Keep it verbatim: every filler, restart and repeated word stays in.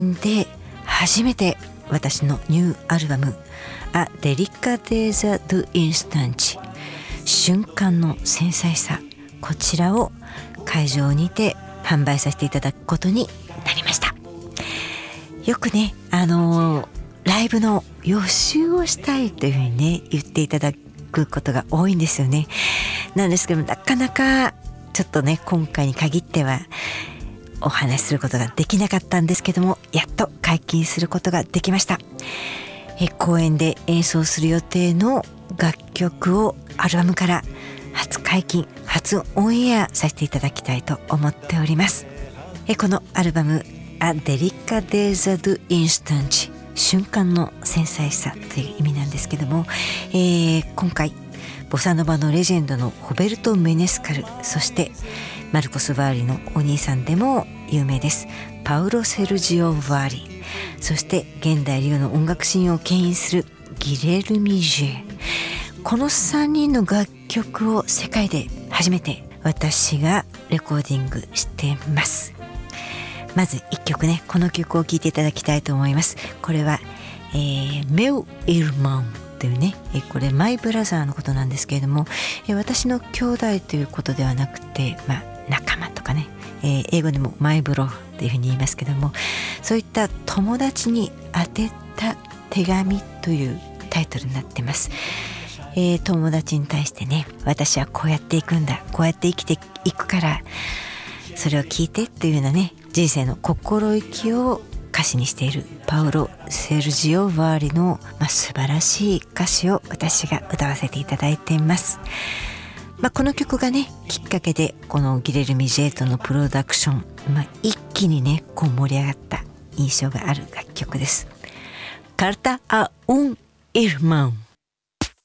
で初めて私のニューアルバムA Delicatezza d'Instante 瞬間の繊細さ、こちらを会場にて販売させていただくことになりました。よくねあのー、ライブの予習をしたいというふうにね言っていただくことが多いんですよね。なんですけどなかなかちょっとね今回に限ってはお話しすることができなかったんですけども、やっと解禁することができました。え公演で演奏する予定の楽曲をアルバムから初解禁初オンエアさせていただきたいと思っております。えこのアルバムA Delicatezza d'Instante 瞬間の繊細さという意味なんですけども、えー、今回ボサノバのレジェンドのホベルト・メネスカル、そしてマルコス・バーリのお兄さんでも有名ですパウロ・セルジオ・バーリ、そして現代流の音楽シーンを牽引するギレルミ・ジェ、このさんにんの楽曲を世界で初めて私がレコーディングしています。まずいっきょくね、この曲を聴いていただきたいと思います。これは、えー、メウ・イルマンというね、えこれマイブラザーのことなんですけれども、え私の兄弟ということではなくて、まあ、仲間とかね、えー、英語でもマイブロというふうに言いますけども、そういった友達に宛てた手紙というタイトルになってます。えー、友達に対してね、私はこうやっていくんだ、こうやって生きていくからそれを聞いてっていうようなね、人生の心意気を歌詞にしているパウロ・セルジオ・バーリの、まあ、素晴らしい歌詞を私が歌わせていただいています。まあ、この曲がねきっかけでこのギレルミ・ジェートのプロダクション、まあ、一気にねこう盛り上がった印象がある楽曲です。カルタ・ア・ウン・イルマン